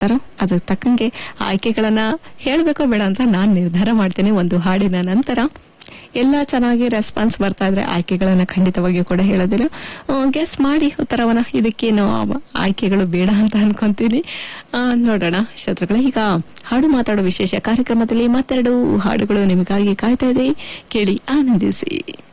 ಅದ್ರ ತಕ್ಕಂಗೆ ಆಯ್ಕೆಗಳನ್ನ ಹೇಳ್ಬೇಕೋ ಬೇಡ ಅಂತ ನಾನ್ ನಿರ್ಧಾರ ಮಾಡ್ತೇನೆ ಒಂದು ಹಾಡಿನ ನಂತರ. ಎಲ್ಲ ಚೆನ್ನಾಗಿ ರೆಸ್ಪಾನ್ಸ್ ಬರ್ತಾ ಇದ್ರೆ ಆಯ್ಕೆಗಳನ್ನ ಖಂಡಿತವಾಗಿಯೂ ಕೂಡ ಹೇಳೋದಿಲ್ಲ. ಗೆಸ್ ಮಾಡಿ ಉತ್ತರವನ್ನ, ಇದಕ್ಕೇನು ಆಯ್ಕೆಗಳು ಬೇಡ ಅಂತ ಅನ್ಕೊಂತೀನಿ. ನೋಡೋಣ ಶ್ರೋತೃಗಳೇ, ಈಗ ಹಾಡು ಮಾತಾಡೋ ವಿಶೇಷ ಕಾರ್ಯಕ್ರಮದಲ್ಲಿ ಮತ್ತೆರಡು ಹಾಡುಗಳು ನಿಮಗಾಗಿ ಕಾಯ್ತಾ ಇದೆ, ಕೇಳಿ ಆನಂದಿಸಿ.